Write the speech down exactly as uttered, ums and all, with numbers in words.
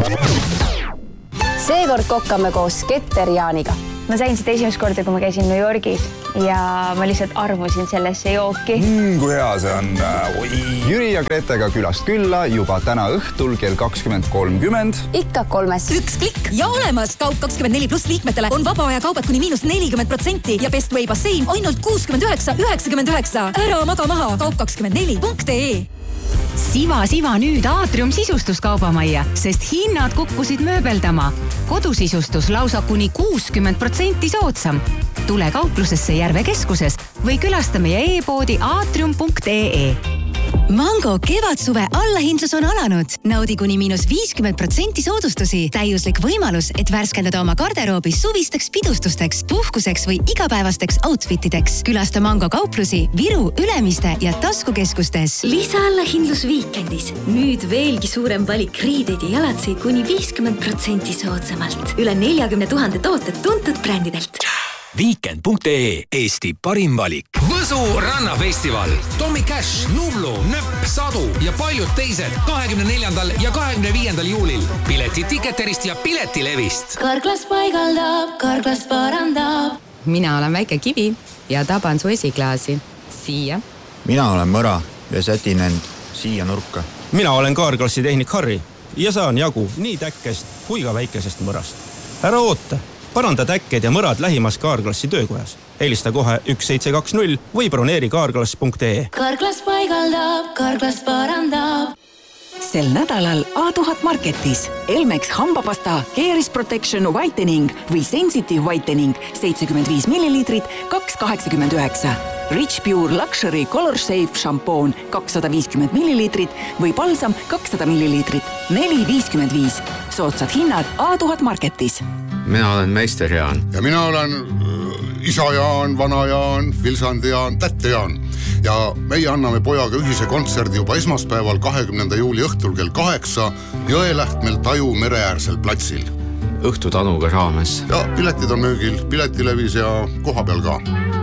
Seekord kokkame koos Keter Jaaniga. Ma sain seda esimest korda, kui ma käisin New Yorgis ja ma lihtsalt armusin sellesse jooki. Mm, kui hea see on. Oi. Jüri ja Gretega külast külla juba täna õhtul kell kakskümmend kolmkümmend. Ikka kolmes. Üks klikk ja olemas. Kaup kakskümmend neli pluss liikmetele on vaba aja kaubad kuni miinus nelikümmend protsenti ja Best Way bassein ainult kuuskümmend üheksa üheksakümmend üheksa. Ära maga maha. Kaup kakskümmend neli punkt ee. Siva, siva nüüd Aatrium sisustuskaubamajja, sest hinnad kukkusid mööbeldama. Kodusisiustus lausa kuni kuuskümmend protsenti soodsam. Tule kauplusesse Järve keskuses või külasta meie e-poodi aatrium punkt ee. Mango kevadsuve allahindlus on alanud. Naudi kuni miinus viiskümmend protsenti soodustusi. Täiuslik võimalus, et värskendada oma garderoobis suvisteks pidustusteks, puhkuseks või igapäevasteks outfitideks. Külasta Mango kauplusi Viru, Ülemiste ja taskukeskustes. Lisaallahindlus viikendis. Nüüd veelgi suurem valik riideid ja jalatseid kuni viiskümmend protsenti soodsamalt. Üle neljakümne tuhande tooted tuntud brändidelt. Weekend punkt ee, Eesti parim valik. Võsu rannafestival. Tommy Cash, Nublu, Nöpp, Sadu ja paljud teised kahekümne neljandal ja kahekümne viiendal juulil. Pileti Ticketerist ja Piletilevist. Karklas paigaldab, Karklas parandab. Mina olen väike kivi ja taban su esiklaasi. Siia. Mina olen mõra ja sätin end siia nurka. Mina olen Karklassi tehnik Harri ja saan jagu nii täkkest kui ka väikesest mõrast. Ära oota. Paranda täkked ja mõrad lähimas Karklassi töökojas. Helista kohe üks seitse kaks null või broneeri karklas punkt ee. Karklas paigaldab, Karklas parandab. Sel nädalal A tuhat Marketis Elmex hambapasta Caris Protection Whitening või Sensitive Whitening seitsekümmend viis milliliitrit kaks kaheksakümmend üheksa. Rich Pure Luxury Color Safe šampoon kakssada viiskümmend milliliitrit või balsam kakssada milliliitrit neli viiskümmend viis. Soodsad hinnad A tuhat Marketis. Mina olen meister Jaan. Ja mina olen isa Jaan, vana Jaan, Vilsandi Jaan, tätte Jaan. Ja meie anname pojaga ühise kontserdi juba esmaspäeval kahekümnenda juuli õhtul kell kaheksa Jõelähtmel Taju mereäärsel platsil. Õhtutanuga raames. Ja piletid on müügil, Piletilevis ja koha peal ka.